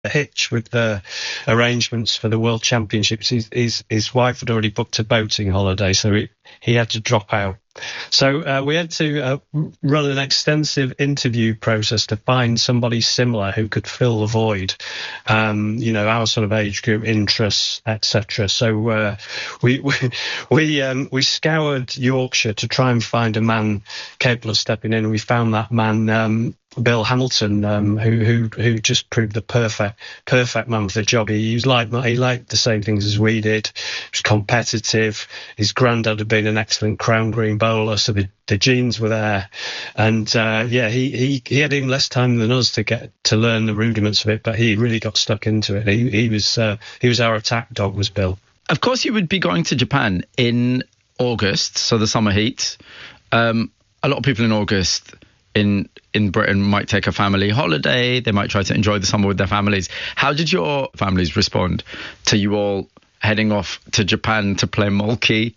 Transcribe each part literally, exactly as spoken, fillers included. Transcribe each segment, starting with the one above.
hitch with the arrangements for the World Championships. His, his, his wife had already booked a boating holiday, so he, he had to drop out. So uh, we had to uh, run an extensive interview process to find somebody similar who could fill the void, um, you know, our sort of age group, interests, et cetera. So uh, we we we, um, we scoured Yorkshire to try and find a man capable of stepping in, and we found that man. Um, Bill Hamilton, um, who who who just proved the perfect perfect man for the job. He was like he liked the same things as we did. He was competitive. His granddad had been an excellent crown green bowler, so the, the genes were there. And uh, yeah, he, he he had even less time than us to get to learn the rudiments of it, but he really got stuck into it. He he was uh, he was our attack dog, was Bill. Of course, you would be going to Japan in August, so the summer heat. Um, a lot of people in August in in Britain might take a family holiday. They might try to enjoy the summer with their families. How did your families respond to you all heading off to Japan to play Moltke?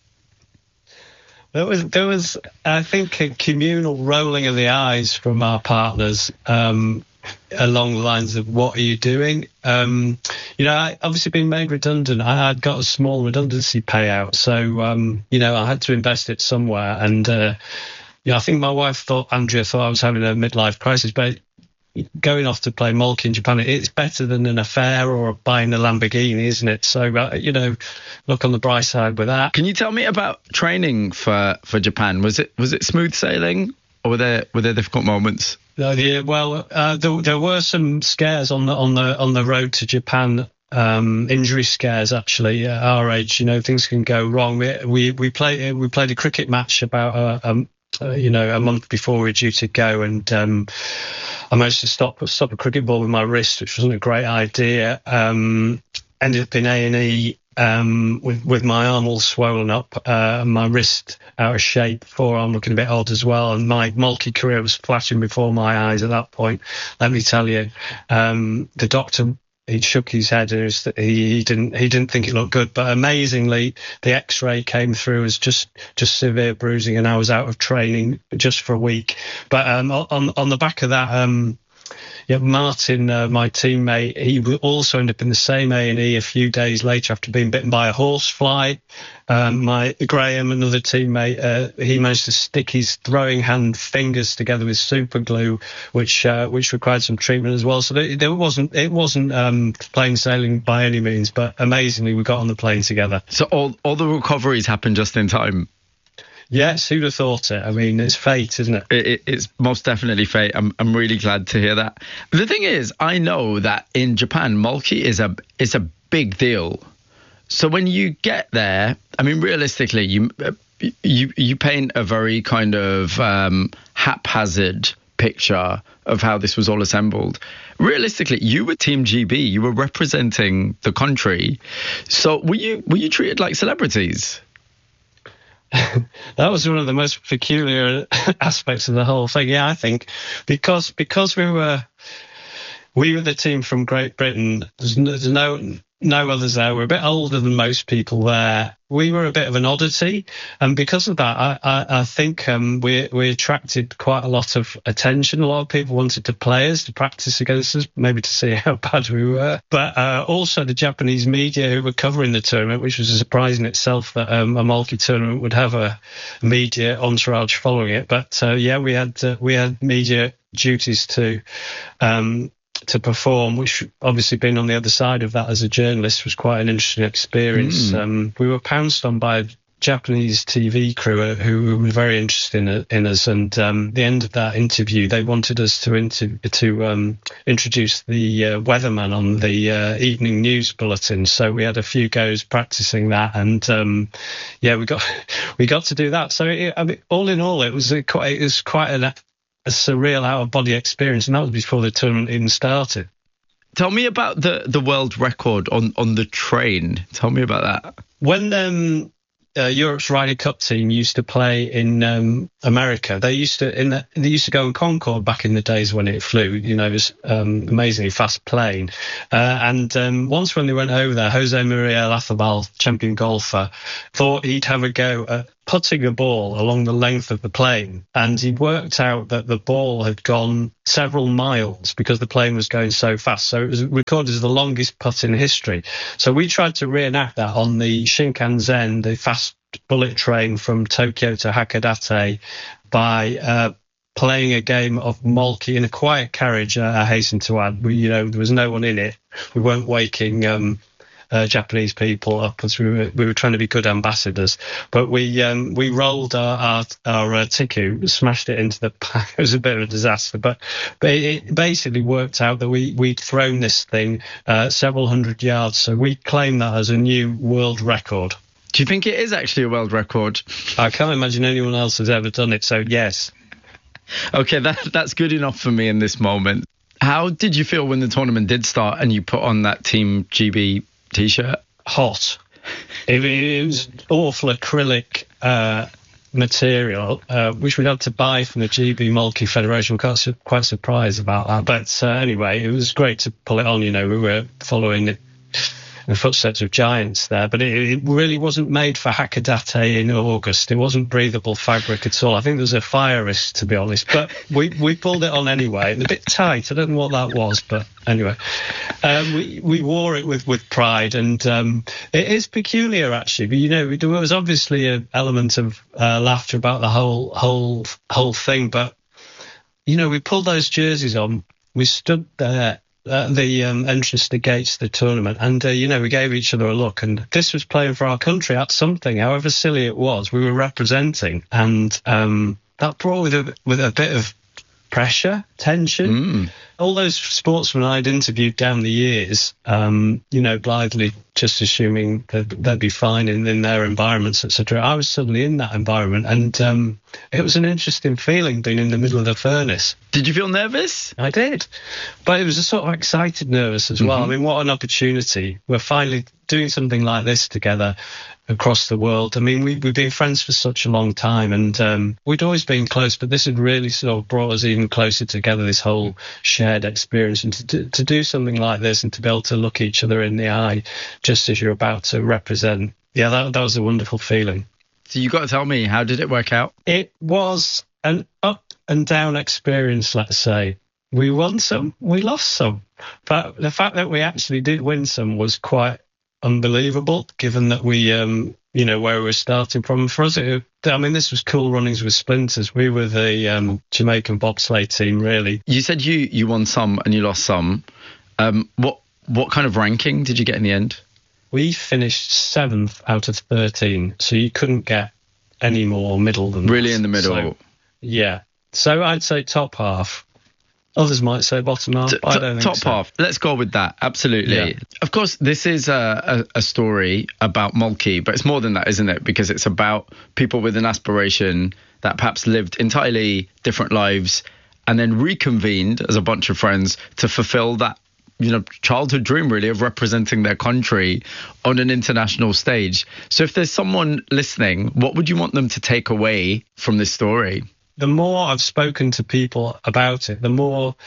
There was, there was, I think, a communal rolling of the eyes from our partners um, along the lines of, what are you doing? Um, you know, I obviously been made redundant. I had got a small redundancy payout. So, um, you know, I had to invest it somewhere. And, uh, yeah, I think my wife thought, Andrea thought I was having a midlife crisis, but going off to play Moltke in Japan, it's better than an affair or buying a Lamborghini, isn't it? So, uh, you know, look on the bright side with that. Can you tell me about training for, for Japan? Was it was it smooth sailing, or were there were there difficult moments? No, yeah, well, uh, there, there were some scares on the on the on the road to Japan. Um, injury scares, actually, at our age. You know, things can go wrong. We we we played we played a cricket match about uh, um. Uh, you know, a month before we were due to go, and um, I managed to stop stop a cricket ball with my wrist, which wasn't a great idea. Um, ended up in A and E um, with with my arm all swollen up, uh, and my wrist out of shape, forearm looking a bit odd as well, and my Moltke career was flashing before my eyes at that point. Let me tell you, um, the doctor. He shook his head and was, he, he didn't he didn't think it looked good. But amazingly, the X-ray came through as just just severe bruising, and I was out of training just for a week. But um, on on the back of that, um, yeah, Martin, uh, my teammate, he would also end up in the same A and E a few days later after being bitten by a horsefly. Um, my Graham, another teammate, uh, he managed to stick his throwing hand fingers together with super glue, which uh, which required some treatment as well. So there, there wasn't it wasn't um, plain sailing by any means, but amazingly we got on the plane together. So all all the recoveries happened just in time. Yes, who'd have thought it? I mean, it's fate, isn't it? it, it it's most definitely fate. I'm I'm really glad to hear that. The thing is, I know that in Japan, Moltke is a is a big deal. So when you get there, I mean, realistically, you you you paint a very kind of um, haphazard picture of how this was all assembled. Realistically, you were Team G B. You were representing the country. So were you were you treated like celebrities? That was one of the most peculiar aspects of the whole thing. Yeah, I think because because we were we were the team from Great Britain. There's no, there's no no others there. We're a bit older than most people there. We were a bit of an oddity, and because of that, I, I, I think um, we we attracted quite a lot of attention. A lot of people wanted to play us, to practice against us, maybe to see how bad we were. But uh, also the Japanese media who were covering the tournament, which was a surprise in itself that um, a Moltke tournament would have a media entourage following it. But uh, yeah, we had uh, we had media duties too. Um, to perform, which obviously being on the other side of that as a journalist was quite an interesting experience. Mm. Um, we were pounced on by a Japanese T V crew who were very interested in, in us, and um, the end of that interview, they wanted us to inter- to um, introduce the uh, weatherman on the uh, evening news bulletin. So we had a few goes practicing that, and um, yeah, we got we got to do that. So it, I mean, all in all, it was a, quite it was quite an a surreal out-of-body experience, and that was before the tournament even started. Tell me about the, the world record on, on the train. Tell me about that. When um, uh, Europe's Ryder Cup team used to play in um, America, they used to in the, they used to go in Concorde back in the days when it flew. You know, it was um, amazingly fast plane. Uh, and um, once when they went over there, Jose Maria Lazabal, champion golfer, thought he'd have a go at putting a ball along the length of the plane, and he worked out that the ball had gone several miles because the plane was going so fast. So it was recorded as the longest putt in history. So we tried to reenact that on the Shinkansen, the fast bullet train from Tokyo to Hakodate, by uh, playing a game of Molki in a quiet carriage. uh, I hasten to add, we, you know, there was no one in it. We weren't waking um, uh, Japanese people up, as we were, we were trying to be good ambassadors. But we um, we rolled our our, our uh, tiku, smashed it into the pack. It was a bit of a disaster, but but it basically worked out that we we'd thrown this thing uh, several hundred yards. So we claimed that as a new world record. Do you think it is actually a world record? I can't imagine anyone else has ever done it. So yes. Okay, that that's good enough for me in this moment. How did you feel when the tournament did start and you put on that Team G B T-shirt? Hot. It, it was awful acrylic uh, material, uh, which we'd had to buy from the G B Molki Federation. We're quite, su- quite surprised about that. But uh, anyway, it was great to pull it on. You know, we were following it in the footsteps of giants there, but it, it really wasn't made for Hakodate in August. It wasn't breathable fabric at all. I think there was a fire risk, to be honest, but we, we pulled it on anyway. It was a bit tight. I don't know what that was, but anyway, um, we, we wore it with, with pride, and um, it is peculiar, actually. But, you know, there was obviously an element of uh, laughter about the whole, whole, whole thing, but, you know, we pulled those jerseys on, we stood there at the um, entrance to the gates of the tournament, and uh, you know, we gave each other a look, and this was playing for our country. That's something, however silly it was, we were representing, and um, that brought with a with a bit of pressure, tension. Mm. All those sportsmen I'd interviewed down the years, um, you know, blithely just assuming that they'd be fine in, in their environments, et cetera. I was suddenly in that environment, and um, it was an interesting feeling being in the middle of the furnace. Did you feel nervous? I did, but it was a sort of excited nervous as well. Mm-hmm. I mean, what an opportunity. We're finally doing something like this together across the world. I mean, we, we've been friends for such a long time, and um, we'd always been close, but this had really sort of brought us even closer together, this whole shared experience. And to, to do something like this and to be able to look each other in the eye just as you're about to represent, yeah, that, that was a wonderful feeling. So you got to tell me, how did it work out? It was an up and down experience, let's say. We won some, we lost some. But the fact that we actually did win some was quite unbelievable, given that we, um, you know, where we were starting from. For us, it, I mean, this was Cool Runnings with Splinters. We were the um, Jamaican bobsleigh team, really. You said you, you won some and you lost some. Um, what what kind of ranking did you get in the end? We finished seventh out of thirteen, so you couldn't get any more middle than really that. In the middle. So, yeah. So I'd say top half. Others might say bottom half. T- I don't think top so. half. Let's go with that. Absolutely. Yeah. Of course, this is a, a, a story about Molki, but it's more than that, isn't it? Because it's about people with an aspiration that perhaps lived entirely different lives and then reconvened as a bunch of friends to fulfill that, you know, childhood dream, really, of representing their country on an international stage. So if there's someone listening, what would you want them to take away from this story? The more I've spoken to people about it, the more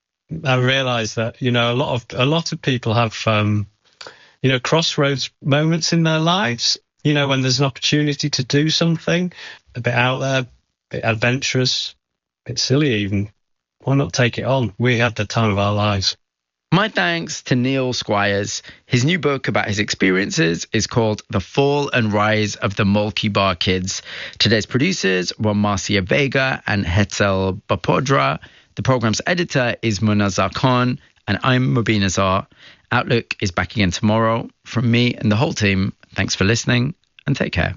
I realise that, you know, a lot of a lot of people have, um, you know, crossroads moments in their lives. You know, when there's an opportunity to do something a bit out there, a bit adventurous, a bit silly even. Why not take it on? We had the time of our lives. My thanks to Neil Squires. His new book about his experiences is called The Fall and Rise of the Molki Bar Kids. Today's producers were Marcia Vega and Hetzel Bapodra. The program's editor is Munazar Khan, and I'm Mubin Azar. Outlook is back again tomorrow. From me and the whole team, thanks for listening and take care.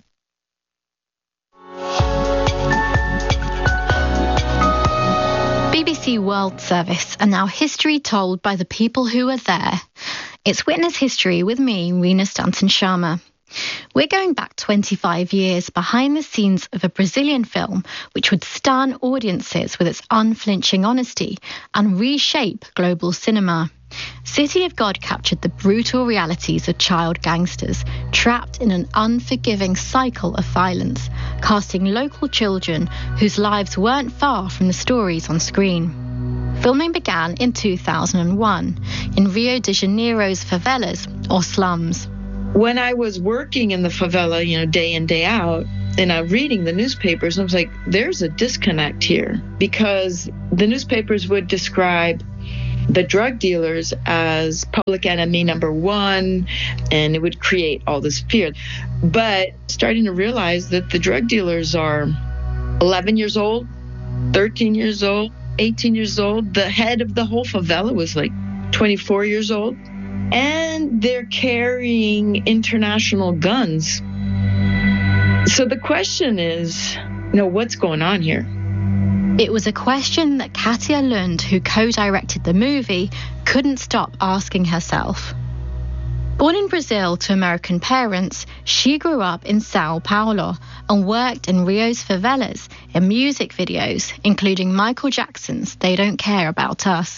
B B C World Service, and now history told by the people who were there. It's Witness History with me, Rena Stanton Sharma. We're going back twenty-five years behind the scenes of a Brazilian film which would stun audiences with its unflinching honesty and reshape global cinema. City of God captured the brutal realities of child gangsters trapped in an unforgiving cycle of violence, casting local children whose lives weren't far from the stories on screen. Filming began in two thousand one in Rio de Janeiro's favelas, or slums. When I was working in the favela, you know, day in, day out, And I'm reading the newspapers, and I was like, there's a disconnect here, because the newspapers would describe the drug dealers as public enemy number one, and it would create all this fear. But starting to realize that the drug dealers are eleven years old, thirteen years old, eighteen years old. The head of the whole favela was like twenty-four years old. And they're carrying international guns. So the question is, you know, what's going on here? It was a question that Katia Lund, who co-directed the movie, couldn't stop asking herself. Born in Brazil to American parents, she grew up in Sao Paulo and worked in Rio's favelas in music videos, including Michael Jackson's They Don't Care About Us.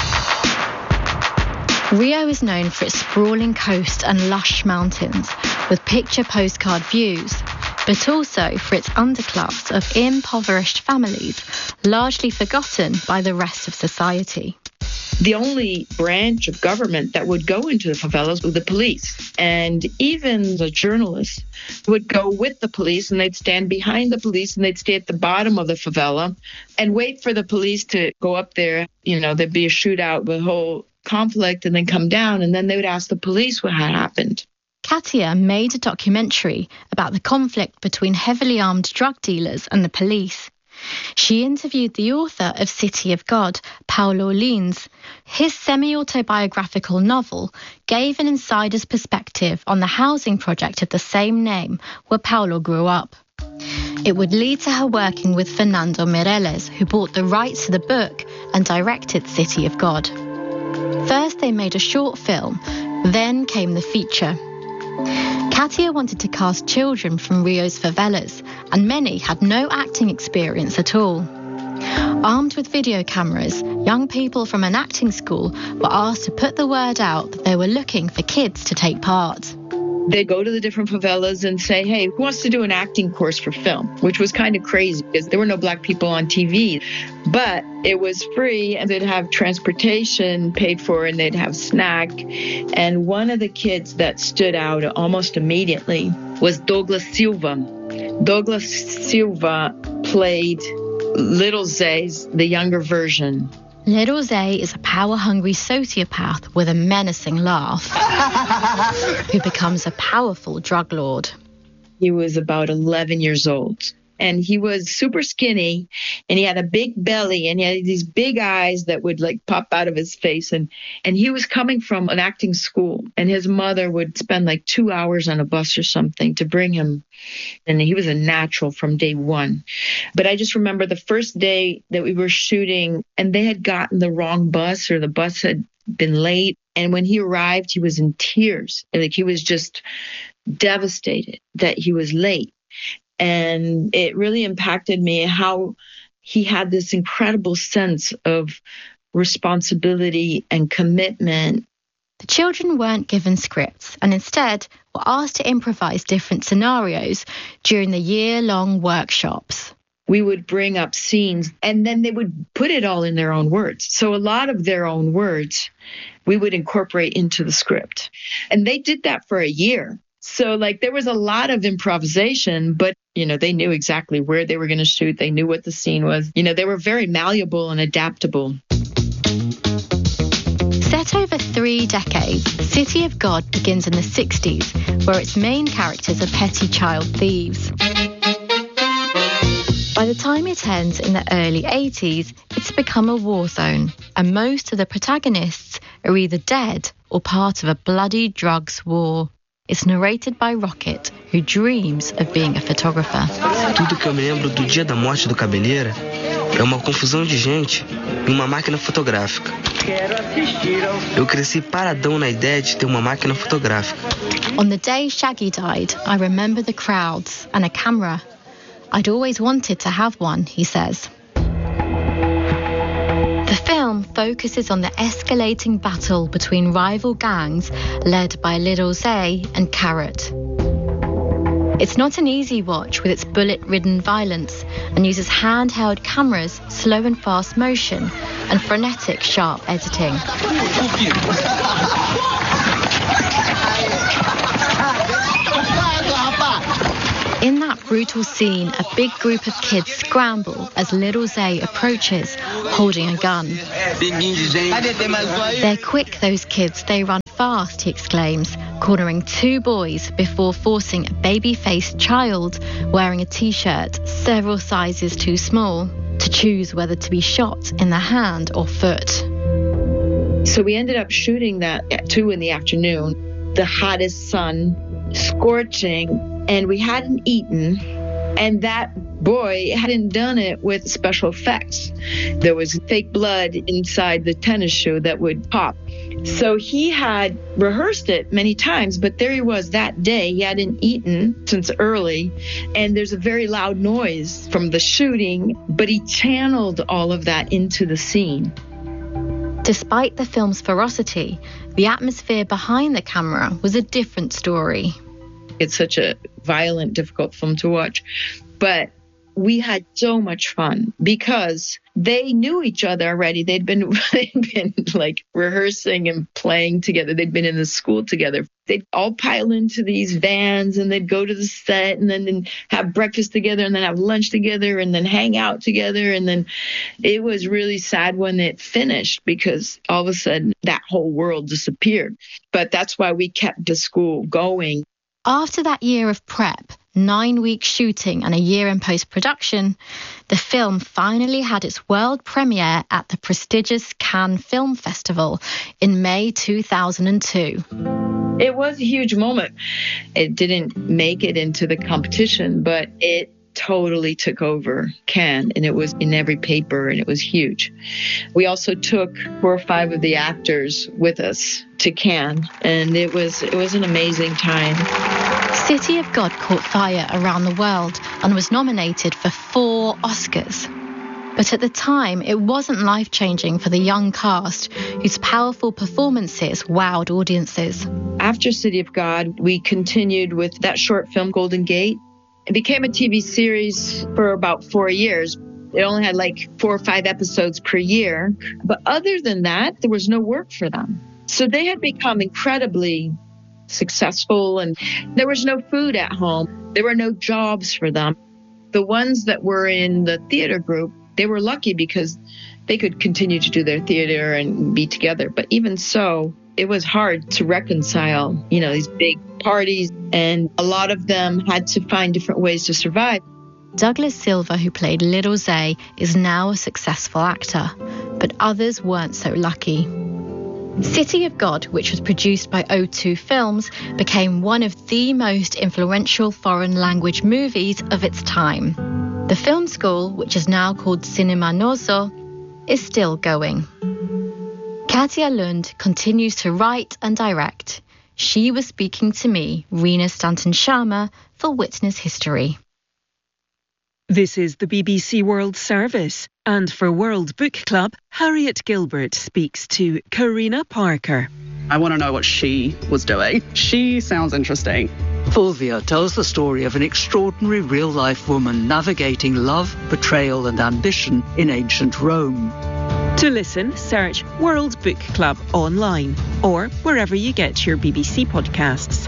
Rio is known for its sprawling coast and lush mountains with picture postcard views, but also for its underclass of impoverished families, largely forgotten by the rest of society. The only branch of government that would go into the favelas was the police. And even the journalists would go with the police, and they'd stand behind the police, and they'd stay at the bottom of the favela and wait for the police to go up there. You know, there'd be a shootout with a whole conflict and then come down, and then they would ask the police what had happened. Katia made a documentary about the conflict between heavily armed drug dealers and the police. She interviewed the author of City of God, Paulo Lins. His semi-autobiographical novel gave an insider's perspective on the housing project of the same name where Paulo grew up. It would lead to her working with Fernando Meirelles, who bought the rights to the book and directed City of God. First, they made a short film, then came the feature. Katia wanted to cast children from Rio's favelas, and many had no acting experience at all. Armed with video cameras, young people from an acting school were asked to put the word out that they were looking for kids to take part. They'd go to the different favelas and say, hey, who wants to do an acting course for film? Which was kind of crazy because there were no black people on T V. But it was free, and they'd have transportation paid for, and they'd have snack. And one of the kids that stood out almost immediately was Douglas Silva. Douglas Silva played Little Zay's, the younger version. Little Zay is a power-hungry sociopath with a menacing laugh who becomes a powerful drug lord. He was about eleven years old, and he was super skinny, and he had a big belly, and he had these big eyes that would like pop out of his face. And, and he was coming from an acting school, and his mother would spend like two hours on a bus or something to bring him. And he was a natural from day one. But I just remember the first day that we were shooting, and they had gotten the wrong bus, or the bus had been late. And when he arrived, he was in tears. Like, he was just devastated that he was late. And it really impacted me how he had this incredible sense of responsibility and commitment. The children weren't given scripts and instead were asked to improvise different scenarios during the year-long workshops. We would bring up scenes, and then they would put it all in their own words. So a lot of their own words we would incorporate into the script. And they did that for a year. So, like, there was a lot of improvisation, but, you know, they knew exactly where they were going to shoot. They knew what the scene was. You know, they were very malleable and adaptable. Set over three decades, City of God begins in the sixties, where its main characters are petty child thieves. By the time it ends in the early eighties, it's become a war zone, and most of the protagonists are either dead or part of a bloody drugs war. It's narrated by Rocket, who dreams of being a photographer. Tudo que eu me lembro do dia da morte do Cabeleira é uma confusão de gente e uma máquina fotográfica. Eu cresci paradão na ideia de ter uma máquina fotográfica. On the day Shaggy died, I remember the crowds and a camera. I'd always wanted to have one, he says. The film focuses on the escalating battle between rival gangs led by Little Zay and Carrot. It's not an easy watch with its bullet-ridden violence and uses handheld cameras, slow and fast motion, and frenetic, sharp editing. In that brutal scene, a big group of kids scramble as little Zay approaches, holding a gun. They're quick, those kids. They run fast, he exclaims, cornering two boys before forcing a baby-faced child wearing a T-shirt several sizes too small to choose whether to be shot in the hand or foot. So we ended up shooting that at two in the afternoon, the hottest sun, scorching, and we hadn't eaten. And that boy hadn't done it with special effects. There was fake blood inside the tennis shoe that would pop. So he had rehearsed it many times, but there he was that day. He hadn't eaten since early, and there's a very loud noise from the shooting, but he channeled all of that into the scene. Despite the film's ferocity, the atmosphere behind the camera was a different story. It's such a violent, difficult film to watch, but we had so much fun because they knew each other already. They'd been, they'd been like rehearsing and playing together. They'd been in the school together. They'd all pile into these vans and they'd go to the set and then, then have breakfast together and then have lunch together and then hang out together. And then it was really sad when it finished because all of a sudden that whole world disappeared. But that's why we kept the school going. After that year of prep, nine weeks shooting and a year in post-production, the film finally had its world premiere at the prestigious Cannes Film Festival in May two thousand two. It was a huge moment. It didn't make it into the competition, but it totally took over Cannes, and it was in every paper, and it was huge. We also took four or five of the actors with us to Cannes, and it was it was an amazing time. City of God caught fire around the world and was nominated for four Oscars. But at the time, it wasn't life-changing for the young cast, whose powerful performances wowed audiences. After City of God, we continued with that short film, Golden Gate. It became a T V series for about four years. It only had like four or five episodes per year. But other than that, there was no work for them. So they had become incredibly successful, and there was no food at home. There were no jobs for them. The ones that were in the theater group, they were lucky because they could continue to do their theater and be together. But even so, it was hard to reconcile, you know, these big parties, and a lot of them had to find different ways to survive. Douglas Silver, who played Little Zay, is now a successful actor, but others weren't so lucky. City of God, which was produced by O two Films, became one of the most influential foreign language movies of its time. The film school, which is now called Cinema Noso, is still going. Katja Lund continues to write and direct. She was speaking to me, Rena Stanton-Sharma, for Witness History. This is the B B C World Service, and for World Book Club, Harriet Gilbert speaks to Karina Parker. I want to know what she was doing. She sounds interesting. Fulvia tells the story of an extraordinary real-life woman navigating love, betrayal and ambition in ancient Rome. To listen, search World Book Club online or wherever you get your B B C podcasts.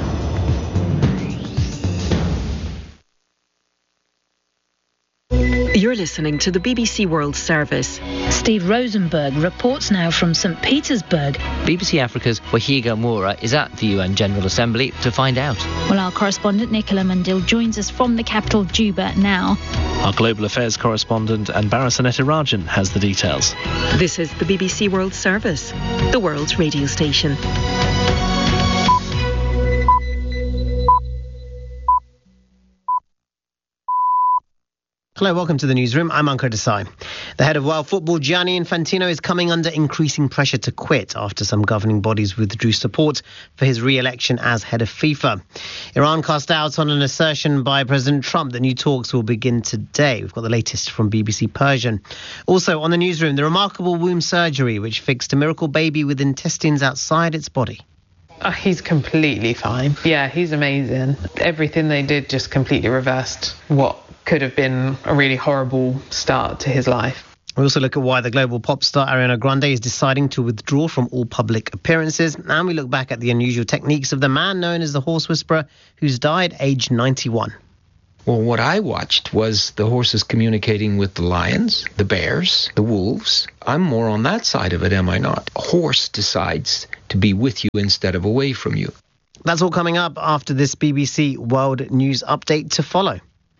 You're listening to the B B C World Service. Steve Rosenberg reports now from Saint Petersburg. B B C Africa's Wahiga Moura is at the U N General Assembly to find out. Well, our correspondent Nicola Mandil joins us from the capital, Juba, now. Our global affairs correspondent Anbara Sanetirajan has the details. This is the B B C World Service, the world's radio station. Hello, welcome to the newsroom. I'm Ankur Desai. The head of World Football, Gianni Infantino, is coming under increasing pressure to quit after some governing bodies withdrew support for his re-election as head of FIFA. Iran cast doubt on an assertion by President Trump that new talks will begin today. We've got the latest from B B C Persian. Also on the newsroom, the remarkable womb surgery which fixed a miracle baby with intestines outside its body. Oh, he's completely fine. Yeah, he's amazing. Everything they did just completely reversed what could have been a really horrible start to his life. We also look at why the global pop star Ariana Grande is deciding to withdraw from all public appearances. And we look back at the unusual techniques of the man known as the horse whisperer, who's died aged ninety-one. Well, what I watched was the horses communicating with the lions, the bears, the wolves. I'm more on that side of it, am I not? A horse decides to be with you instead of away from you. That's all coming up after this B B C World News update to follow.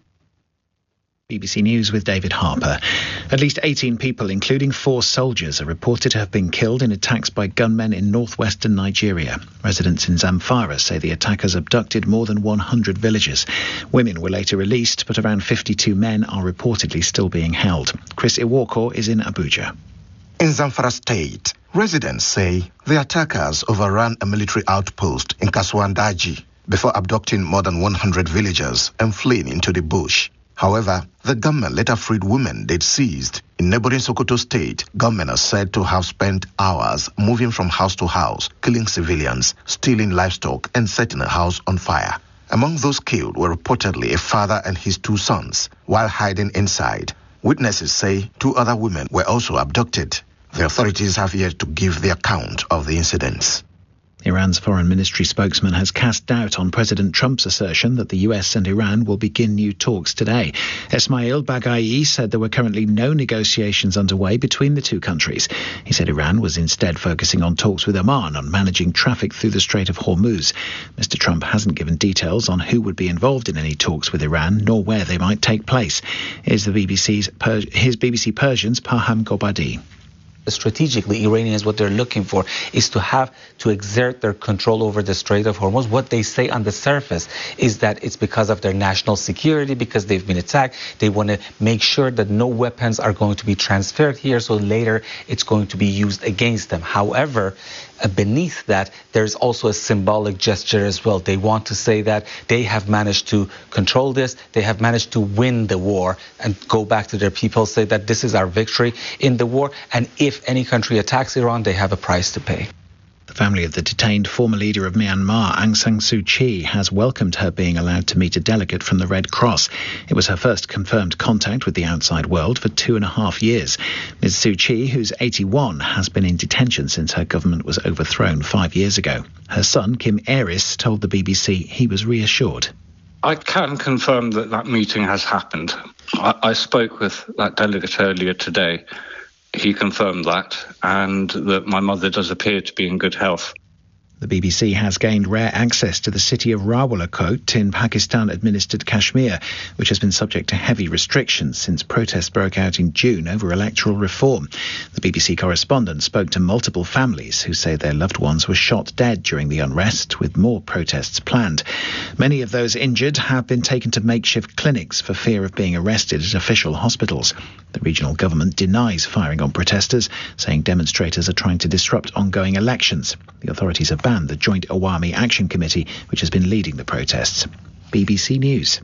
B B C News with David Harper. At least eighteen people, including four soldiers, are reported to have been killed in attacks by gunmen in northwestern Nigeria. Residents in Zamfara say the attackers abducted more than one hundred villagers. Women were later released, but around fifty-two men are reportedly still being held. Chris Iwoko is in Abuja. In Zamfara State, residents say the attackers overran a military outpost in Kasuandaji before abducting more than one hundred villagers and fleeing into the bush. However, the gunmen later freed women they'd seized. In neighboring Sokoto State, gunmen are said to have spent hours moving from house to house, killing civilians, stealing livestock, and setting a house on fire. Among those killed were reportedly a father and his two sons, while hiding inside. Witnesses say two other women were also abducted. The authorities have yet to give the account of the incidents. Iran's foreign ministry spokesman has cast doubt on President Trump's assertion that the U S and Iran will begin new talks today. Esmail Baghai said there were currently no negotiations underway between the two countries. He said Iran was instead focusing on talks with Oman on managing traffic through the Strait of Hormuz. Mister Trump hasn't given details on who would be involved in any talks with Iran, nor where they might take place. Here's the B B C's Here's B B C Persian's Paham Gobadi. Strategically, Iranians, what they're looking for is to have to exert their control over the Strait of Hormuz. What they say on the surface is that it's because of their national security, because they've been attacked. They want to make sure that no weapons are going to be transferred here, so later it's going to be used against them. However, uh, beneath that, there's also a symbolic gesture as well. They want to say that they have managed to control this, they have managed to win the war, and go back to their people, say that this is our victory in the war, and if If any country attacks Iran, they have a price to pay. The family of the detained former leader of Myanmar, Aung San Suu Kyi, has welcomed her being allowed to meet a delegate from the Red Cross. It was her first confirmed contact with the outside world for two and a half years. Miz Suu Kyi, who's eighty-one, has been in detention since her government was overthrown five years ago. Her son, Kim Aris, told the B B C he was reassured. I can confirm that that meeting has happened. I, I spoke with that delegate earlier today. He confirmed that, and that my mother does appear to be in good health. The B B C has gained rare access to the city of Rawalakot in Pakistan-administered Kashmir, which has been subject to heavy restrictions since protests broke out in June over electoral reform. The B B C correspondent spoke to multiple families who say their loved ones were shot dead during the unrest, with more protests planned. Many of those injured have been taken to makeshift clinics for fear of being arrested at official hospitals. The regional government denies firing on protesters, saying demonstrators are trying to disrupt ongoing elections. The authorities have banned the Joint Awami Action Committee, which has been leading the protests. B B C News.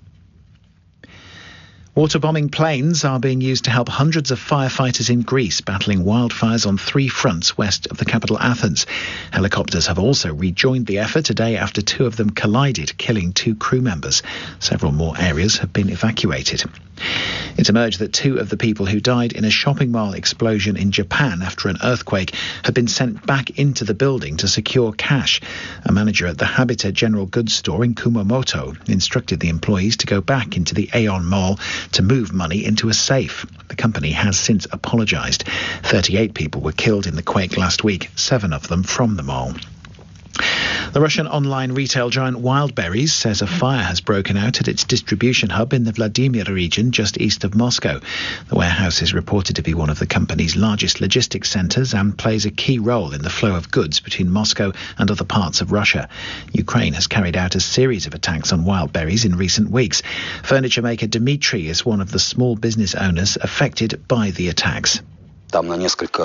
Water-bombing planes are being used to help hundreds of firefighters in Greece battling wildfires on three fronts west of the capital Athens. Helicopters have also rejoined the effort today after two of them collided, killing two crew members. Several more areas have been evacuated. It emerged that two of the people who died in a shopping mall explosion in Japan after an earthquake had been sent back into the building to secure cash. A manager at the Habitat General Goods store in Kumamoto instructed the employees to go back into the Aeon Mall to move money into a safe. The company has since apologised. thirty-eight people were killed in the quake last week, seven of them from the mall. The Russian online retail giant Wildberries says a fire has broken out at its distribution hub in the Vladimir region just east of Moscow. The warehouse is reported to be one of the company's largest logistics centres and plays a key role in the flow of goods between Moscow and other parts of Russia. Ukraine has carried out a series of attacks on Wildberries in recent weeks. Furniture maker Dmitry is one of the small business owners affected by the attacks. There were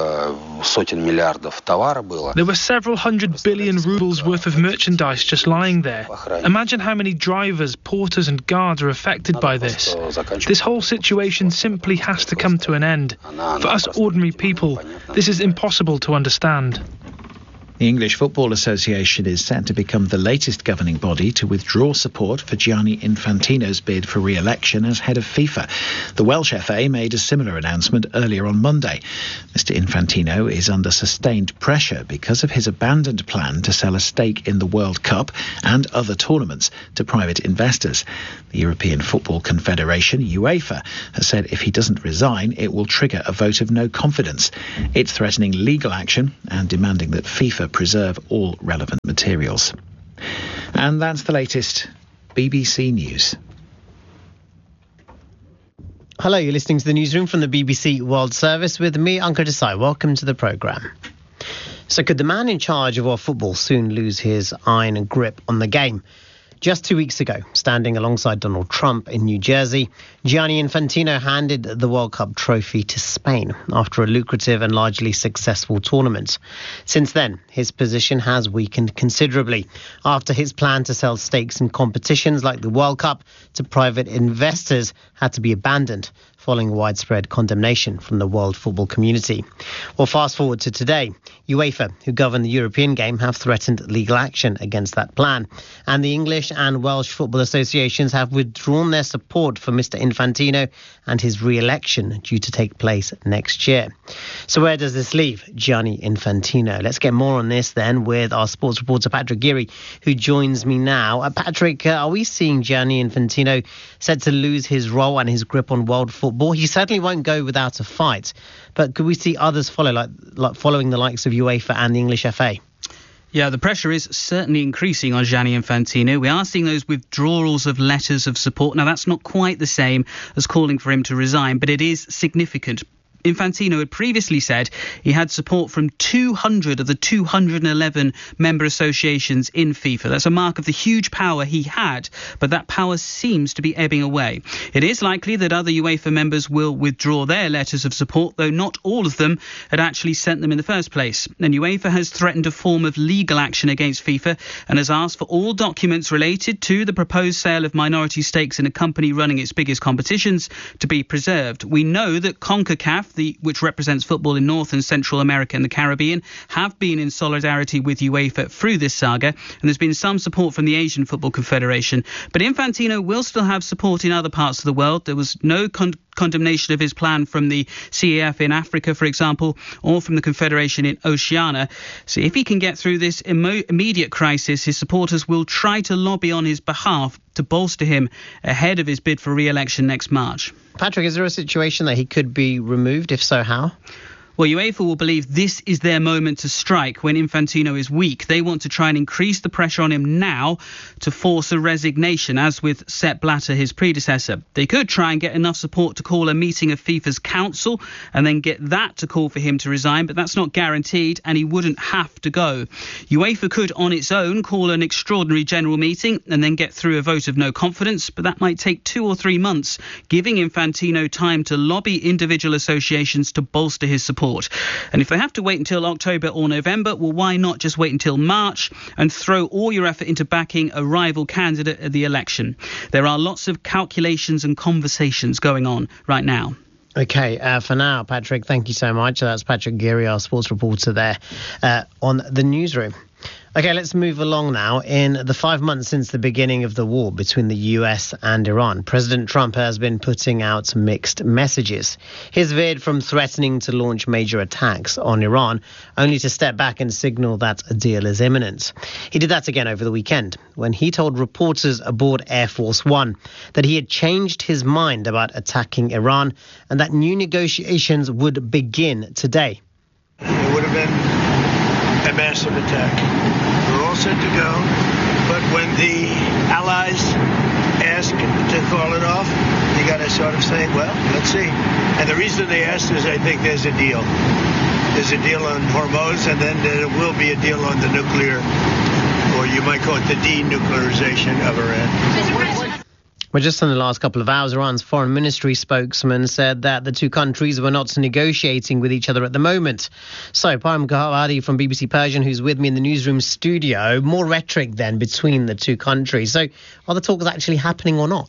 several hundred billion rubles worth of merchandise just lying there. Imagine how many drivers, porters and guards are affected by this. This whole situation simply has to come to an end. For us ordinary people, this is impossible to understand. The English Football Association is set to become the latest governing body to withdraw support for Gianni Infantino's bid for re-election as head of FIFA. The Welsh F A made a similar announcement earlier on Monday. Mister Infantino is under sustained pressure because of his abandoned plan to sell a stake in the World Cup and other tournaments to private investors. The European Football Confederation, UEFA, has said if he doesn't resign, it will trigger a vote of no confidence. It's threatening legal action and demanding that FIFA preserve all relevant materials. And that's the latest B B C News. Hello, you're listening to the newsroom from the B B C World Service with me, Ankur Desai. Welcome to the programme. So could the man in charge of our football soon lose his iron grip on the game? Just two weeks ago, standing alongside Donald Trump in New Jersey, Gianni Infantino handed the World Cup trophy to Spain after a lucrative and largely successful tournament. Since then, his position has weakened considerably after his plan to sell stakes in competitions like the World Cup to private investors had to be abandoned following widespread condemnation from the world football community. Well, fast forward to today. UEFA, who govern the European game, have threatened legal action against that plan. And the English and Welsh football associations have withdrawn their support for Mister Infantino and his re-election due to take place next year. So where does this leave Gianni Infantino? Let's get more on this then with our sports reporter Patrick Geary, who joins me now. Uh, Patrick, uh, are we seeing Gianni Infantino set to lose his role and his grip on world football? He certainly won't go without a fight, but could we see others follow, like, like following the likes of UEFA and the English F A? Yeah, the pressure is certainly increasing on Gianni Infantino. We are seeing those withdrawals of letters of support. Now, that's not quite the same as calling for him to resign, but it is significant. Infantino had previously said he had support from two hundred of the two hundred eleven member associations in FIFA. That's a mark of the huge power he had, but that power seems to be ebbing away. It is likely that other UEFA members will withdraw their letters of support, though not all of them had actually sent them in the first place. And UEFA has threatened a form of legal action against FIFA and has asked for all documents related to the proposed sale of minority stakes in a company running its biggest competitions to be preserved. We know that CONCACAF, The, which represents football in North and Central America and the Caribbean, have been in solidarity with UEFA through this saga, and there's been some support from the Asian Football Confederation. But Infantino will still have support in other parts of the world. There was no con- condemnation of his plan from the C A F in Africa, for example, or from the Confederation in Oceania. So if he can get through this imo- immediate crisis, his supporters will try to lobby on his behalf to bolster him ahead of his bid for re-election next March. Patrick, is there a situation that he could be removed? If so, how? Well, UEFA will believe this is their moment to strike when Infantino is weak. They want to try and increase the pressure on him now to force a resignation, as with Sepp Blatter, his predecessor. They could try and get enough support to call a meeting of FIFA's council and then get that to call for him to resign, but that's not guaranteed and he wouldn't have to go. UEFA could on its own call an extraordinary general meeting and then get through a vote of no confidence, but that might take two or three months, giving Infantino time to lobby individual associations to bolster his support. And if they have to wait until October or November, well, why not just wait until March and throw all your effort into backing a rival candidate at the election? There are lots of calculations and conversations going on right now. OK, uh, for now, Patrick, thank you so much. That's Patrick Geary, our sports reporter there uh, on the newsroom. OK, let's move along now. In the five months since the beginning of the war between the U S and Iran, President Trump has been putting out mixed messages. He's veered from threatening to launch major attacks on Iran, only to step back and signal that a deal is imminent. He did that again over the weekend when he told reporters aboard Air Force One that he had changed his mind about attacking Iran and that new negotiations would begin today. It would have been a massive attack. We're all set to go, but when the allies ask to call it off, you got to sort of say, well, let's see. And the reason they asked is I think there's a deal. There's a deal on Hormuz, and then there will be a deal on the nuclear, or you might call it the denuclearization of Iran. Well, just in the last couple of hours, Iran's foreign ministry spokesman said that the two countries were not negotiating with each other at the moment. So, Param Gawadi from B B C Persian, who's with me in the newsroom studio, more rhetoric then between the two countries. So, are the talks actually happening or not?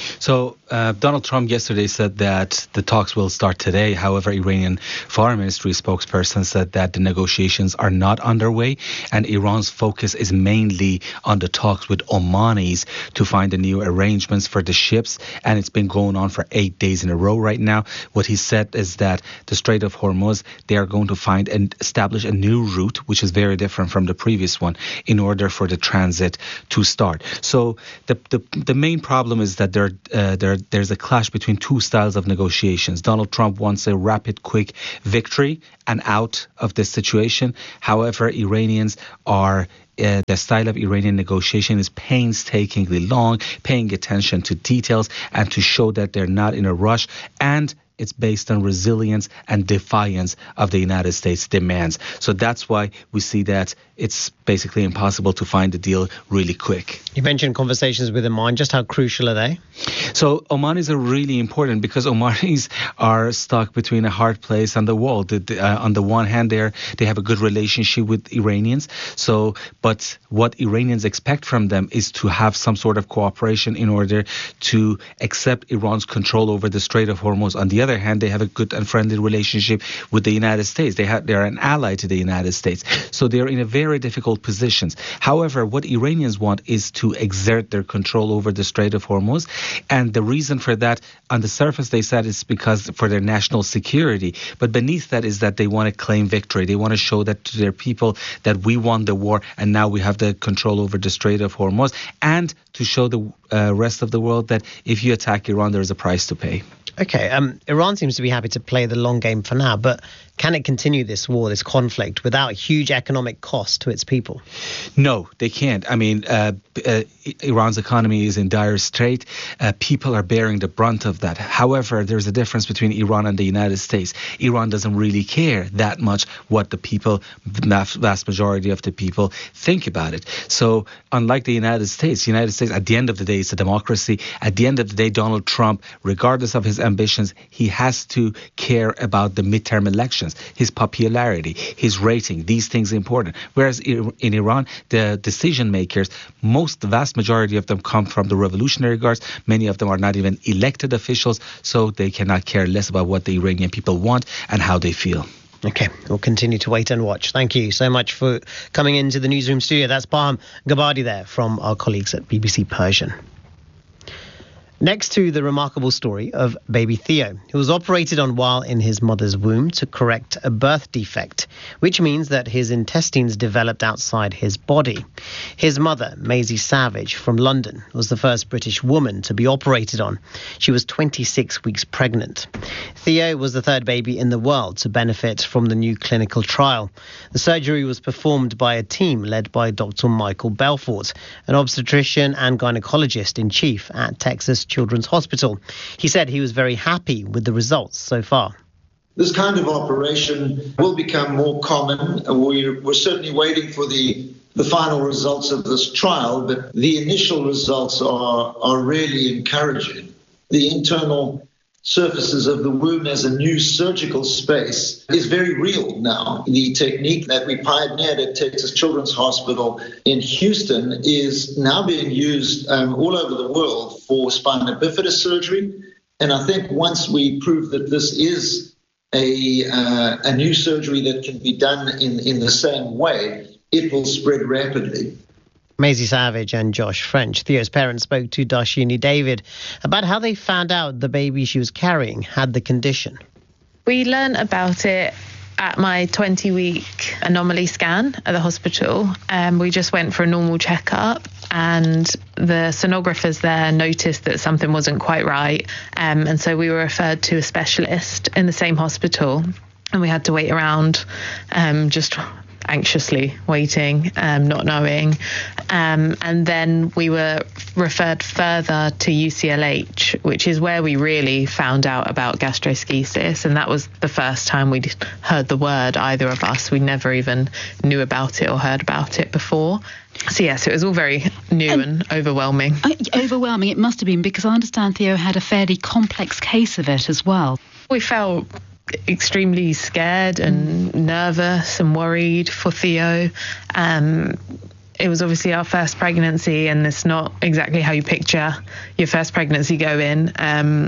So uh, Donald Trump yesterday said that the talks will start today. However, Iranian Foreign Ministry spokesperson said that the negotiations are not underway, and Iran's focus is mainly on the talks with Omanis to find the new arrangements for the ships, and it's been going on for eight days in a row right now. What he said is that the Strait of Hormuz, they are going to find and establish a new route, which is very different from the previous one, in order for the transit to start. So the the, the main problem is that there uh, there there's a clash between two styles of negotiations. Donald Trump wants a rapid, quick victory and out of this situation. However, Iranians are Uh, the style of Iranian negotiation is painstakingly long, paying attention to details and to show that they're not in a rush, and it's based on resilience and defiance of the United States demands. So that's why we see that it's basically impossible to find a deal really quick. You mentioned conversations with Oman. Just how crucial are they? So Omanis are really important because Omanis are stuck between a hard place and the wall. The, the, uh, on the one hand, they they have a good relationship with Iranians. So, but what Iranians expect from them is to have some sort of cooperation in order to accept Iran's control over the Strait of Hormuz. On the other hand, they have a good and friendly relationship with the United States. They have, they're an ally to the United States. So they're in a very difficult positions. However, what Iranians want is to exert their control over the Strait of Hormuz. And the reason for that, on the surface, they said it's because for their national security. But beneath that is that they want to claim victory. They want to show that to their people that we won the war and now we have the control over the Strait of Hormuz, and to show the uh, rest of the world that if you attack Iran, there is a price to pay. Okay, um, Iran seems to be happy to play the long game for now, but can it continue this war, this conflict, without huge economic cost to its people? No, they can't. I mean, uh, uh, Iran's economy is in dire strait. Uh, people are bearing the brunt of that. However, there's a difference between Iran and the United States. Iran doesn't really care that much what the people, the vast majority of the people, think about it. So, unlike the United States, the United States, at the end of the day, it's a democracy. At the end of the day, Donald Trump, regardless of his ambitions, he has to care about the midterm elections, his popularity, his rating. These things are important. Whereas in Iran, the decision makers, most, the vast majority of them come from the Revolutionary Guards. Many of them are not even elected officials, so they cannot care less about what the Iranian people want and how they feel. Okay, we'll continue to wait and watch. Thank you so much for coming into the newsroom studio. That's Baham Gabadi there from our colleagues at B B C Persian. Next to the remarkable story of baby Theo, who was operated on while in his mother's womb to correct a birth defect, which means that his intestines developed outside his body. His mother, Maisie Savage from London, was the first British woman to be operated on. She was twenty-six weeks pregnant. Theo was the third baby in the world to benefit from the new clinical trial. The surgery was performed by a team led by Doctor Michael Belfort, an obstetrician and gynecologist in chief at Texas Children's Hospital. He said he was very happy with the results so far. This kind of operation will become more common. We're, we're certainly waiting for the, the final results of this trial, but the initial results are, are really encouraging. The internal surfaces of the womb as a new surgical space is very real now. The technique that we pioneered at Texas Children's Hospital in Houston is now being used um, all over the world for spina bifida surgery. And I think once we prove that this is a, uh, a new surgery that can be done in, in the same way, it will spread rapidly. Maisie Savage and Josh French, Theo's parents, spoke to Darshini David about how they found out the baby she was carrying had the condition. We learned about it at my twenty-week anomaly scan at the hospital. Um, we just went for a normal checkup, and the sonographers there noticed that something wasn't quite right. Um, and so we were referred to a specialist in the same hospital, and we had to wait around um, just anxiously waiting, um, not knowing. Um, and then we were referred further to U C L H, which is where we really found out about gastroschisis. And that was the first time we'd heard the word, either of us. We never even knew about it or heard about it before. So yes, it was all very new and, and overwhelming. Uh, overwhelming it must have been, because I understand Theo had a fairly complex case of it as well. We felt extremely scared and nervous and worried for Theo. Um, it was obviously our first pregnancy, and it's not exactly how you picture your first pregnancy going. Um,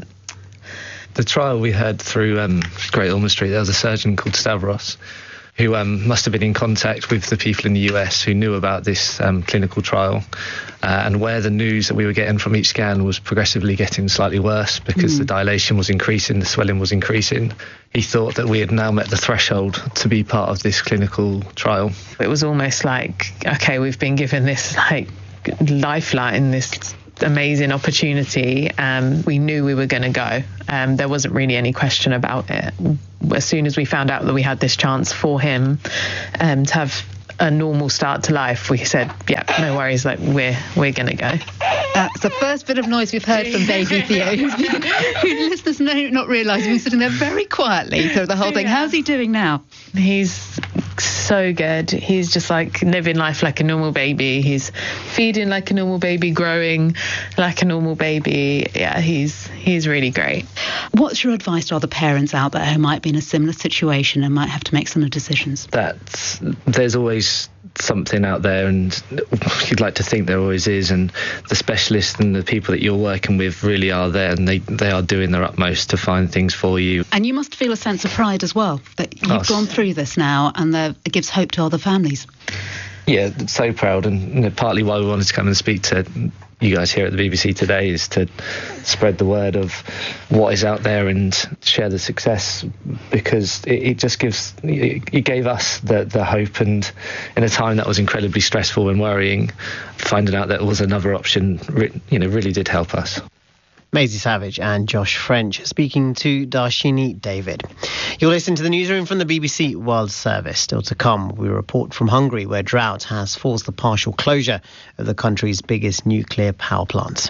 the trial we heard through um, Great Ormond Street, there was a surgeon called Stavros who um, must have been in contact with the people in the U S who knew about this um, clinical trial, uh, and where the news that we were getting from each scan was progressively getting slightly worse because mm. the dilation was increasing, the swelling was increasing. He thought that we had now met the threshold to be part of this clinical trial. It was almost like, okay, we've been given this like lifeline, this amazing opportunity. Um, we knew we were going to go. Um, there wasn't really any question about it. As soon as we found out that we had this chance for him um, to have a normal start to life, we said, yeah, no worries, like we're we're going to go. That's the first bit of noise we've heard from baby Theo, who listeners may not realise he's been sitting there very quietly through the whole thing. How's he doing now? He's so good. He's just like living life like a normal baby. He's feeding like a normal baby, growing like a normal baby. Yeah, he's he's really great. What's your advice to other parents out there who might be in a similar situation and might have to make similar decisions? That there's always something out there, and you'd like to think there always is, and the specialists and the people that you're working with really are there, and they, they are doing their utmost to find things for you. And you must feel a sense of pride as well, that you've oh, gone through this now, and that it gives hope to other families. Yeah, so proud, and you know, partly why we wanted to come and speak to you guys here at the B B C today is to spread the word of what is out there and share the success, because it, it just gives, it, it gave us the, the hope, and in a time that was incredibly stressful and worrying, finding out that there was another option, you know, really did help us. Maisie Savage and Josh French speaking to Darshini David. You'll listen to the newsroom from the B B C World Service. Still to come, we report from Hungary, where drought has forced the partial closure of the country's biggest nuclear power plants.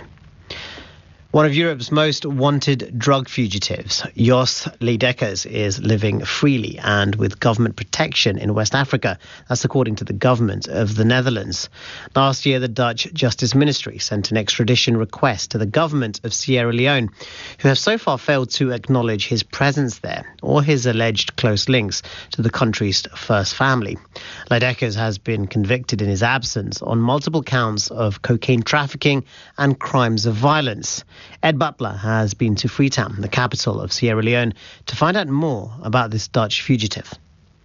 One of Europe's most wanted drug fugitives, Jos Leidekers, is living freely and with government protection in West Africa. That's according to the government of the Netherlands. Last year, the Dutch Justice Ministry sent an extradition request to the government of Sierra Leone, who have so far failed to acknowledge his presence there or his alleged close links to the country's first family. Leidekers has been convicted in his absence on multiple counts of cocaine trafficking and crimes of violence. Ed Butler has been to Freetown, the capital of Sierra Leone, to find out more about this Dutch fugitive.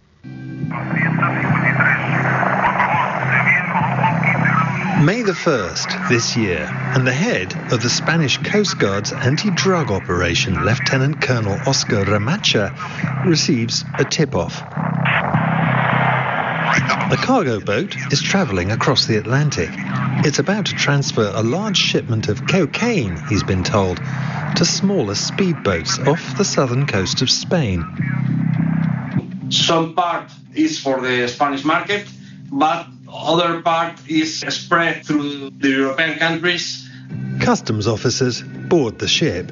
May the first this year, and the head of the Spanish Coast Guard's anti-drug operation, Lieutenant Colonel Oscar Ramacha, receives a tip-off. A cargo boat is travelling across the Atlantic. It's about to transfer a large shipment of cocaine, he's been told, to smaller speedboats off the southern coast of Spain. Some part is for the Spanish market, but other part is spread through the European countries. Customs officers board the ship.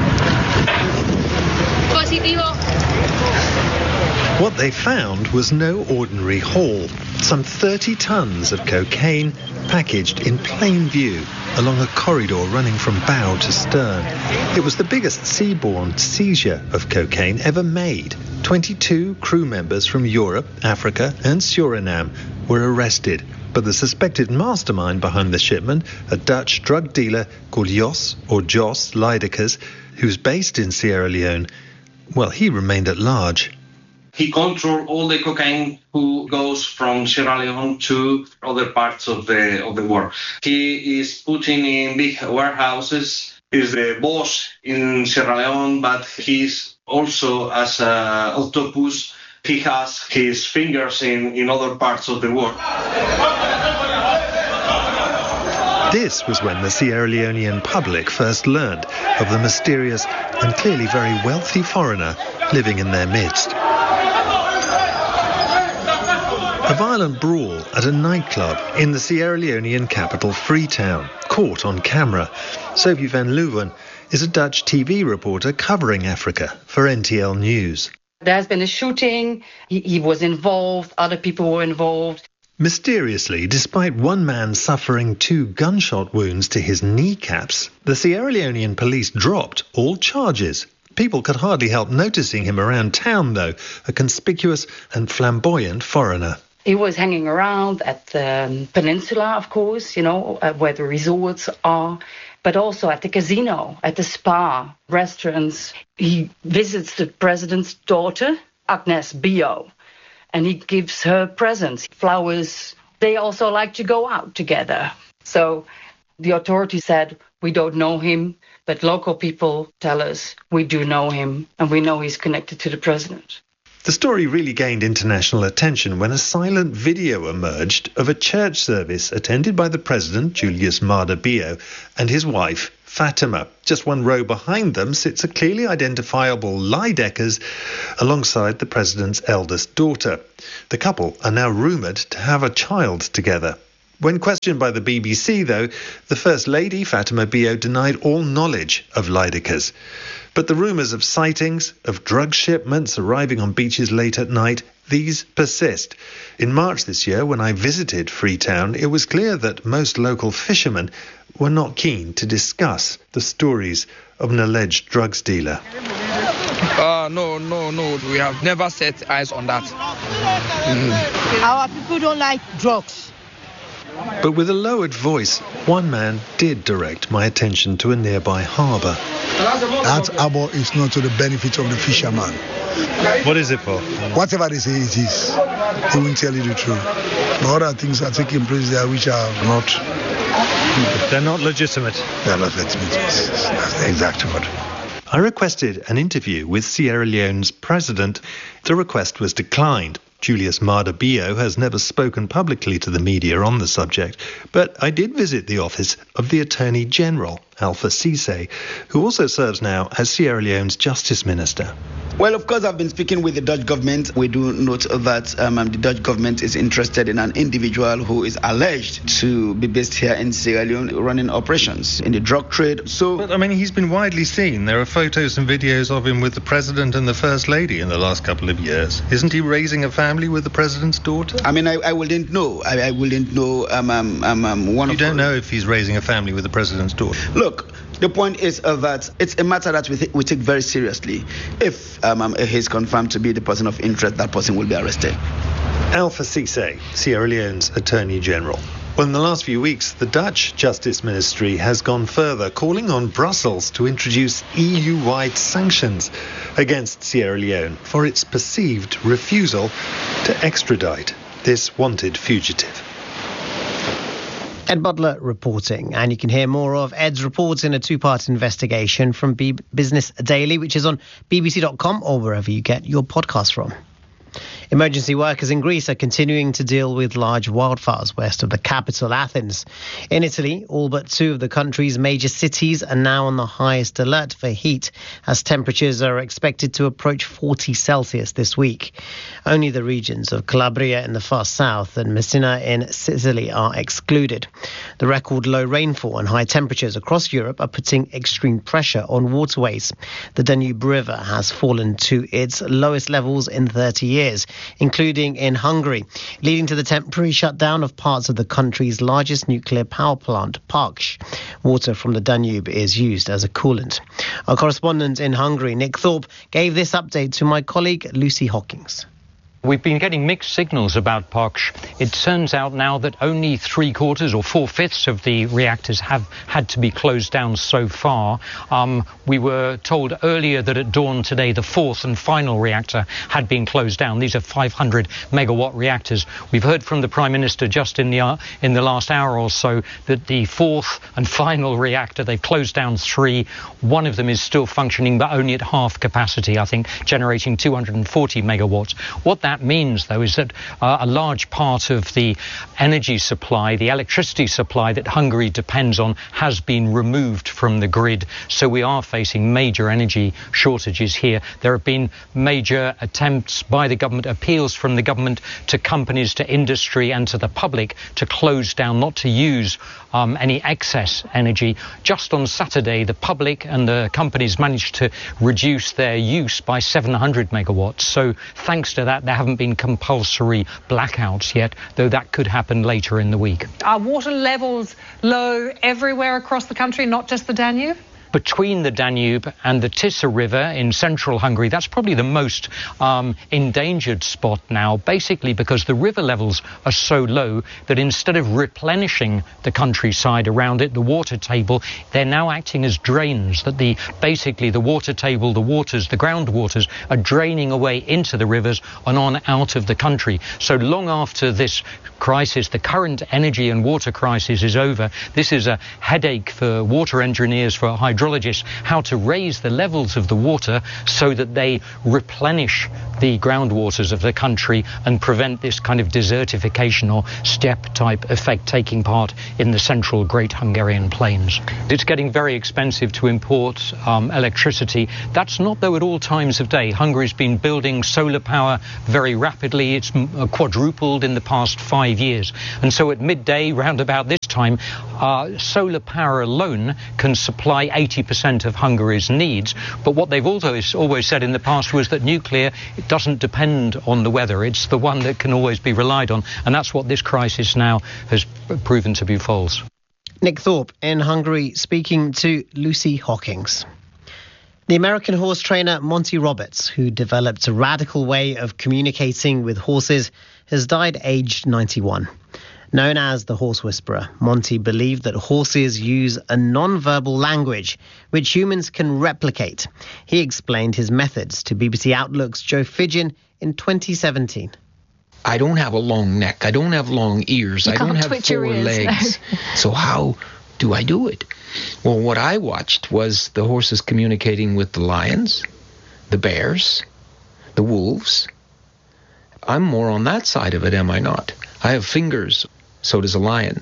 Positivo. What they found was no ordinary haul. Some thirty tons of cocaine packaged in plain view along a corridor running from bow to stern. It was the biggest seaborne seizure of cocaine ever made. twenty-two crew members from Europe, Africa and Suriname were arrested. But the suspected mastermind behind the shipment, a Dutch drug dealer called Jos or Jos Leidekers, who's based in Sierra Leone, well, he remained at large. He controls all the cocaine who goes from Sierra Leone to other parts of the of the world. He is putting in big warehouses. He's the boss in Sierra Leone, but he's also, as an octopus, he has his fingers in, in other parts of the world. This was when the Sierra Leonean public first learned of the mysterious and clearly very wealthy foreigner living in their midst. A violent brawl at a nightclub in the Sierra Leonean capital Freetown, caught on camera. Sophie van Leuven is a Dutch T V reporter covering Africa for N T L News. There has been a shooting, he, he was involved, other people were involved. Mysteriously, despite one man suffering two gunshot wounds to his kneecaps, the Sierra Leonean police dropped all charges. People could hardly help noticing him around town, though, a conspicuous and flamboyant foreigner. He was hanging around at the peninsula, of course, you know, uh, where the resorts are, but also at the casino, at the spa, restaurants. He visits the president's daughter, Agnes Bio, and he gives her presents, flowers. They also like to go out together. So the authorities said, we don't know him, but local people tell us we do know him, and we know he's connected to the president. The story really gained international attention when a silent video emerged of a church service attended by the president, Julius Maada Bio, and his wife, Fatima. Just one row behind them sits a clearly identifiable Lydekkers alongside the president's eldest daughter. The couple are now rumoured to have a child together. When questioned by the B B C, though, the First Lady, Fatima Bio, denied all knowledge of Lydekkers. But the rumours of sightings, of drug shipments arriving on beaches late at night, these persist. In March this year, when I visited Freetown, it was clear that most local fishermen were not keen to discuss the stories of an alleged drugs dealer. Uh, no, no, no. We have never set eyes on that. Mm. Our people don't like drugs. But with a lowered voice, one man did direct my attention to a nearby harbour. That harbour is not to the benefit of the fisherman. What is it for? Whatever they say it is, they won't tell you the truth. But other things are taking place there which are not... They're not legitimate? They're not legitimate, that's the exact word. I requested an interview with Sierra Leone's president. The request was declined. Julius Maada Bio has never spoken publicly to the media on the subject, but I did visit the office of the Attorney General, Alpha Cisse, who also serves now as Sierra Leone's Justice Minister. Well, of course, I've been speaking with the Dutch government. We do note that um, the Dutch government is interested in an individual who is alleged to be based here in Sierra Leone running operations in the drug trade. So, but, I mean, he's been widely seen. There are photos and videos of him with the President and the First Lady in the last couple of years. Isn't he raising a family with the President's daughter? I mean, I, I wouldn't know. I, I wouldn't know. Um, um, um, um, one you of don't our... know if he's raising a family with the President's daughter? Look, the point is uh, that it's a matter that we, th- we take very seriously. If um, um, he's confirmed to be the person of interest, that person will be arrested. Alpha Cisse, Sierra Leone's Attorney General. Well, in the last few weeks, the Dutch Justice Ministry has gone further, calling on Brussels to introduce E U-wide sanctions against Sierra Leone for its perceived refusal to extradite this wanted fugitive. Ed Butler reporting, and you can hear more of Ed's reports in a two-part investigation from B- Business Daily, which is on b b c dot com or wherever you get your podcasts from. Emergency workers in Greece are continuing to deal with large wildfires west of the capital, Athens. In Italy, all but two of the country's major cities are now on the highest alert for heat, as temperatures are expected to approach forty Celsius this week. Only the regions of Calabria in the far south and Messina in Sicily are excluded. The record low rainfall and high temperatures across Europe are putting extreme pressure on waterways. The Danube River has fallen to its lowest levels in thirty years, including in Hungary, leading to the temporary shutdown of parts of the country's largest nuclear power plant, Paks. Water from the Danube is used as a coolant. Our correspondent in Hungary, Nick Thorpe, gave this update to my colleague Lucy Hawkins. We've been getting mixed signals about Paks. It turns out now that only three quarters or four-fifths of the reactors have had to be closed down so far. Um, we were told earlier that at dawn today the fourth and final reactor had been closed down. These are five hundred megawatt reactors. We've heard from the Prime Minister just in the, uh, in the last hour or so that the fourth and final reactor, they've closed down three. One of them is still functioning, but only at half capacity, I think, generating two hundred forty megawatts. What that means, though, is that uh, a large part of the energy supply, the electricity supply that Hungary depends on, has been removed from the grid. So we are facing major energy shortages here. There have been major attempts by the government, appeals from the government to companies, to industry and to the public to close down, not to use um, any excess energy. Just on Saturday, the public and the companies managed to reduce their use by seven hundred megawatts. So thanks to that, there haven't been compulsory blackouts yet, though that could happen later in the week. Are water levels low everywhere across the country, not just the Danube? between the Danube and the Tisa River in central Hungary. That's probably the most um, endangered spot now, basically because the river levels are so low that instead of replenishing the countryside around it, the water table, they're now acting as drains, that the basically the water table, the waters, the groundwaters are draining away into the rivers and on out of the country. So long after this crisis, the current energy and water crisis is over, this is a headache for water engineers, for hydrologists, how to raise the levels of the water so that they replenish the groundwaters of the country and prevent this kind of desertification or steppe type effect taking part in the central Great Hungarian Plains. It's getting very expensive to import um, electricity. That's not, though, at all times of day. Hungary's been building solar power very rapidly. It's quadrupled in the past five years. And so at midday, round about this time, uh, solar power alone can supply eighty percent of Hungary's needs. But what they've also always said in the past was that nuclear, it doesn't depend on the weather. It's the one that can always be relied on. And that's what this crisis now has proven to be false. Nick Thorpe in Hungary speaking to Lucy Hawkins. The American horse trainer Monty Roberts, who developed a radical way of communicating with horses, has died aged ninety-one. Known as the Horse Whisperer, Monty believed that horses use a non-verbal language which humans can replicate. He explained his methods to B B C Outlook's Joe Fidgen in twenty seventeen. I don't have a long neck. I don't have long ears. You I don't have four ears, legs. No. So how do I do it? Well, what I watched was the horses communicating with the lions, the bears, the wolves. I'm more on that side of it, am I not? I have fingers. So does a lion.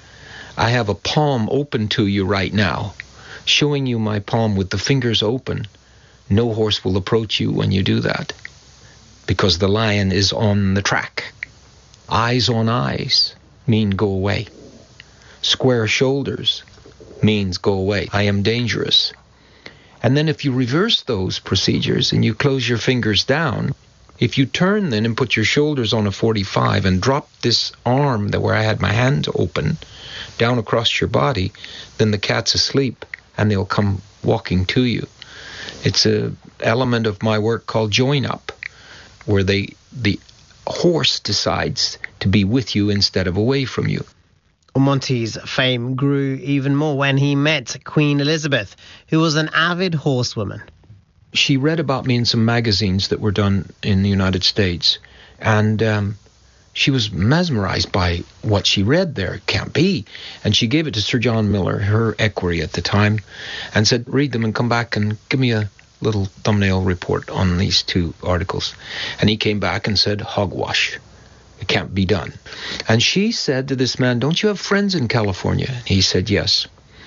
I have a palm open to you right now, showing you my palm with the fingers open. No horse will approach you when you do that, because the lion is on the track. Eyes on eyes mean go away. Square shoulders means go away. I am dangerous. And then if you reverse those procedures and you close your fingers down, if you turn then and put your shoulders on a forty-five and drop this arm that where I had my hand open down across your body, then the cat's asleep and they'll come walking to you. It's a element of my work called join up, where they the horse decides to be with you instead of away from you. Monty's fame grew even more when he met Queen Elizabeth, who was an avid horsewoman. She read about me in some magazines that were done in the United States, and um, she was mesmerized by what she read there. It can't be. And she gave it to Sir John Miller, her equerry at the time, and said, read them and come back and give me a little thumbnail report on these two articles. And he came back and said, hogwash. It can't be done. And she said to this man, don't you have friends in California? And he said, yes.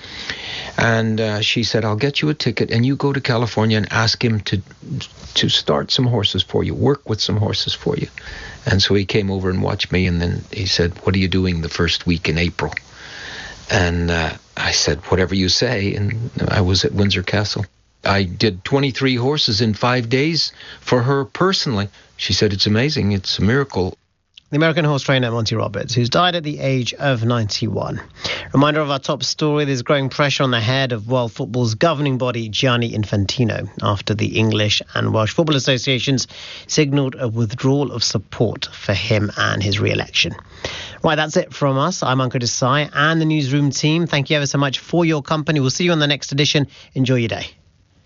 And uh, she said, I'll get you a ticket and you go to California and ask him to to start some horses for you, work with some horses for you. And so he came over and watched me, and then he said, what are you doing the first week in April? And uh, I said, whatever you say. And I was at Windsor Castle. I did twenty-three horses in five days for her personally. She said, it's amazing. It's a miracle. The American horse trainer Monty Roberts, who's died at the age of ninety-one. Reminder of our top story, there's growing pressure on the head of world football's governing body, Gianni Infantino, after the English and Welsh Football Associations signalled a withdrawal of support for him and his re-election. Right, that's it from us. I'm Ankur Desai and the Newsroom team. Thank you ever so much for your company. We'll see you on the next edition. Enjoy your day.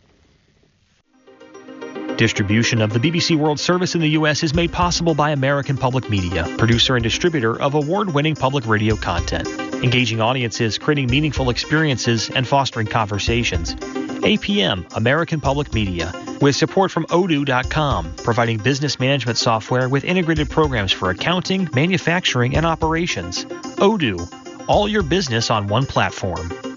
Distribution of the B B C World Service in the U S is made possible by American Public Media, producer and distributor of award-winning public radio content, engaging audiences, creating meaningful experiences, and fostering conversations. A P M, American Public Media, with support from odoo dot com, providing business management software with integrated programs for accounting, manufacturing, and operations. Odoo, all your business on one platform.